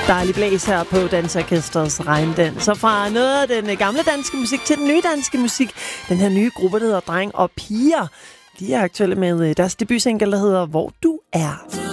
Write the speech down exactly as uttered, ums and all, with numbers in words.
Dejlig blæs her på Dansorkestrets Regndans. Så fra noget af den gamle danske musik til den nye danske musik. Den her nye gruppe, der hedder Dreng og Piger. De er aktuelle med deres debutsingle, der hedder Hvor du er.